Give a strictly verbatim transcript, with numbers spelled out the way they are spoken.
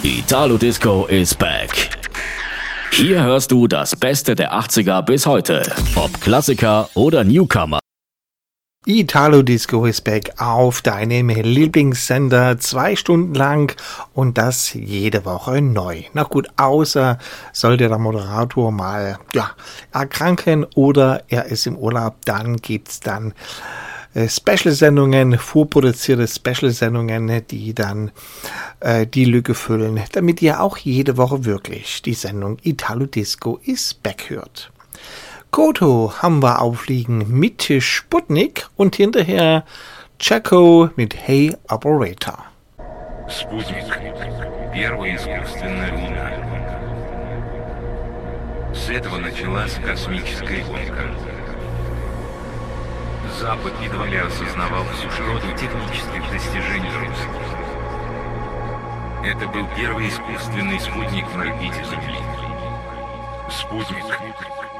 Italo Disco is back. Hier hörst du das Beste der achtziger bis heute. Ob Klassiker oder Newcomer. Italo Disco is back auf deinem Lieblingssender, zwei Stunden lang und das jede Woche neu. Na gut, außer sollte der Moderator mal ja, erkranken oder er ist im Urlaub, dann gibt's dann äh, Special-Sendungen, vorproduzierte Special-Sendungen, die dann äh, die Lücke füllen, damit ihr auch jede Woche wirklich die Sendung Italo Disco is back hört. Koto haben wir aufliegen mit Sputnik und hinterher Chaco mit Hey Operator. Спутник. Первая искусственная луна. С этого началась космическая гонка. Запад едва ли осознавал всю широту технических достижений русских. Это был первый искусственный спутник на орбите Земли. Спутник.